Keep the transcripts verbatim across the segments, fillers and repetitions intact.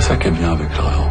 ça qui est bien avec l'argent.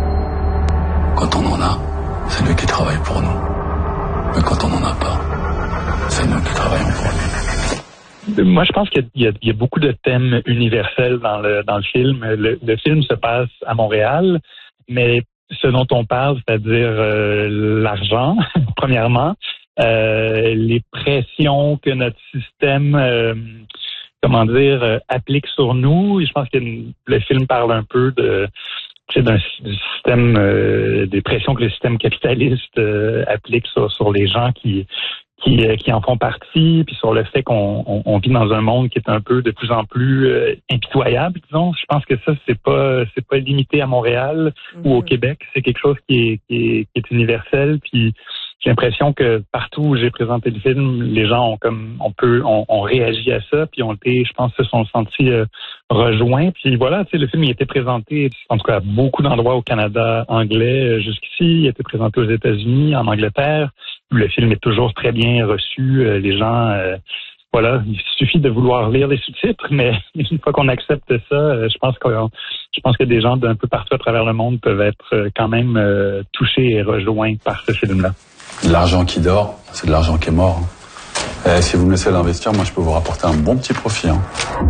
Quand on en a, c'est lui qui travaille pour nous. Mais quand on n'en a pas, c'est nous qui travaillons pour lui. Moi, je pense qu'il y a, il y a beaucoup de thèmes universels dans le, dans le film. Le, le film se passe à Montréal, mais ce dont on parle, c'est-à-dire euh, l'argent, premièrement, euh, les pressions que notre système, euh, comment dire, euh, applique sur nous. Et je pense que le film parle un peu de d'un du système, euh, des pressions que le système capitaliste euh, applique sur, sur les gens qui Qui, qui en font partie, puis sur le fait qu'on on, on vit dans un monde qui est un peu de plus en plus euh, impitoyable, disons. Je pense que ça, c'est pas c'est pas limité à Montréal mm-hmm. ou au Québec. C'est quelque chose qui est, qui est, qui est universel. Puis j'ai l'impression que partout où j'ai présenté le film, les gens ont comme on peut on, on réagi à ça, puis ont été, je pense, se sont sentis euh, rejoints. Puis voilà, tu sais, le film il a été présenté en tout cas à beaucoup d'endroits au Canada anglais jusqu'ici. Il a été présenté aux États-Unis, en Angleterre. Le film est toujours très bien reçu. Euh, les gens, euh, voilà, il suffit de vouloir lire les sous-titres, mais une fois qu'on accepte ça, euh, je pense que je pense que des gens d'un peu partout à travers le monde peuvent être euh, quand même euh, touchés et rejoints par ce film-là. L'argent qui dort, c'est de l'argent qui est mort. Et si vous me laissez l'investir, moi, je peux vous rapporter un bon petit profit. Hein.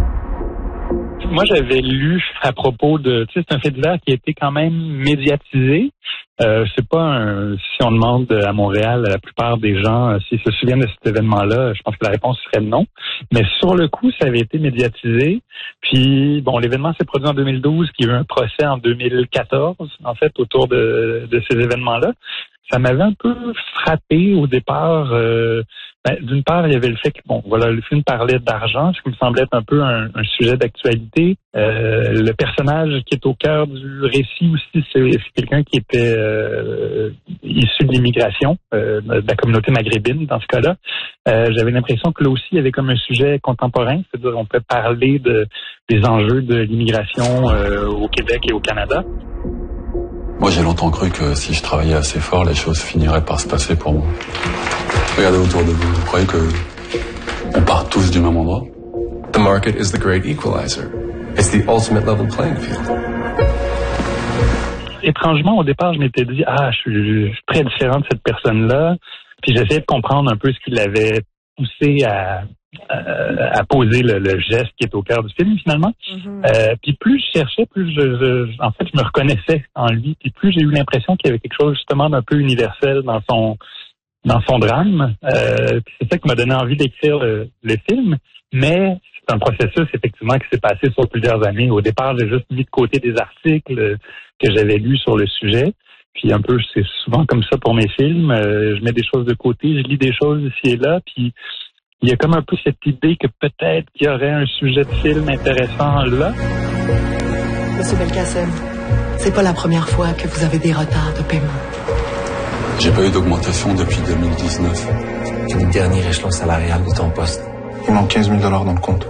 Moi, j'avais lu à propos de, tu sais, c'est un fait divers qui a été quand même médiatisé. Euh, c'est pas un, si on demande à Montréal, à la plupart des gens, euh, s'ils se souviennent de cet événement-là, je pense que la réponse serait non. Mais sur le coup, ça avait été médiatisé. Puis, bon, l'événement s'est produit en deux mille douze, puis il y a eu un procès en deux mille quatorze, en fait, autour de, de ces événements-là. Ça m'avait un peu frappé au départ. Euh, ben, d'une part, il y avait le fait que, bon, voilà, le film parlait d'argent, ce qui me semblait être un peu un, un sujet d'actualité. Euh, le personnage qui est au cœur du récit aussi, c'est, c'est quelqu'un qui était euh, issu de l'immigration, euh, de la communauté maghrébine dans ce cas-là. Euh, j'avais l'impression que là aussi, il y avait comme un sujet contemporain, c'est-à-dire on peut parler de des enjeux de l'immigration euh, au Québec et au Canada. Moi, j'ai longtemps cru que si je travaillais assez fort, les choses finiraient par se passer pour moi. Regardez autour de vous. Vous croyez que on part tous du même endroit? The market is the great equalizer. It's the ultimate level playing field. Étrangement, au départ, je m'étais dit, ah, je suis, je suis très différent de cette personne-là. Puis j'essayais de comprendre un peu ce qui l'avait poussé à, à, à poser le, le geste qui est au cœur du film, finalement. Mm-hmm. Euh, puis plus je cherchais, plus je, je, en fait, je me reconnaissais en lui. Puis plus j'ai eu l'impression qu'il y avait quelque chose, justement, d'un peu universel dans son dans son drame. Euh, puis c'est ça qui m'a donné envie d'écrire le, le film. Mais c'est un processus, effectivement, qui s'est passé sur plusieurs années. Au départ, j'ai juste mis de côté des articles que j'avais lus sur le sujet. Puis un peu, c'est souvent comme ça pour mes films. Euh, je mets des choses de côté, je lis des choses ici et là. Puis il y a comme un peu cette idée que peut-être qu'il y aurait un sujet de film intéressant là. Monsieur Belkacem, c'est pas la première fois que vous avez des retards de paiement. J'ai pas eu d'augmentation depuis deux mille dix-neuf. C'est le dernier échelon salarial de ton poste. Il manque quinze mille dollars dans le compte.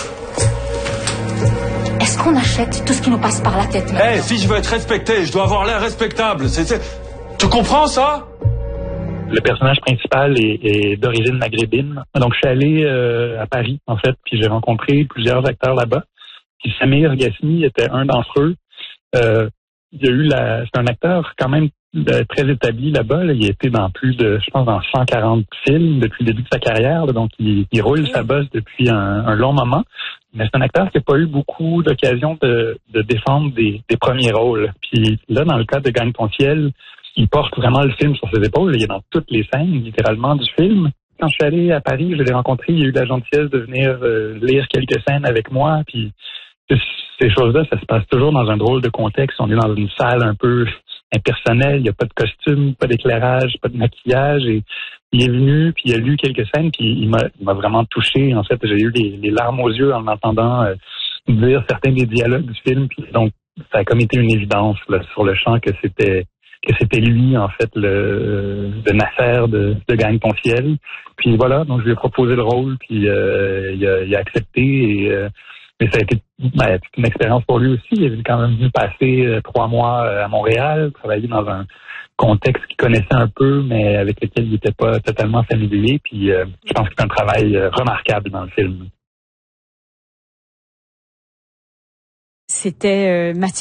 Est-ce qu'on achète tout ce qui nous passe par la tête? Eh, hey, si je veux être respecté, je dois avoir l'air respectable. C'est, c'est... Tu comprends ça? Le personnage principal est, est d'origine maghrébine. Donc, je suis allé euh, à Paris, en fait, puis j'ai rencontré plusieurs acteurs là-bas. Puis Samir Ghasmi était un d'entre eux. Euh, il y a eu la... C'est un acteur quand même de, très établi là-bas. Là. Il a été dans plus de, je pense, dans cent quarante films depuis le début de sa carrière. Là. Donc, il, il roule sa bosse depuis un, un long moment. Mais c'est un acteur qui n'a pas eu beaucoup d'occasion de, de défendre des, des premiers rôles. Puis là, dans le cas de Gagne ton ciel, il porte vraiment le film sur ses épaules. Il est dans toutes les scènes, littéralement, du film. Quand je suis allé à Paris, je l'ai rencontré. Il a eu la gentillesse de venir euh, lire quelques scènes avec moi. Puis ces choses-là, ça se passe toujours dans un drôle de contexte. On est dans une salle un peu impersonnelle. Il n'y a pas de costume, pas d'éclairage, pas de maquillage. Et il est venu, puis il a lu quelques scènes, puis il m'a, il m'a vraiment touché. En fait, j'ai eu les, les larmes aux yeux en entendant euh, dire certains des dialogues du film. Puis donc, ça a comme été une évidence là, sur le champ que c'était que c'était lui, en fait, le, le Nasser de, de Gagne ton ciel. Puis voilà, donc je lui ai proposé le rôle, puis euh, il, a, il a accepté. Et, euh, mais ça a été ben, une expérience pour lui aussi. Il est quand même venu passer euh, trois mois à Montréal, travailler dans un contexte qu'il connaissait un peu, mais avec lequel il n'était pas totalement familier. Puis euh, je pense que c'est un travail euh, remarquable dans le film. C'était euh, Mathieu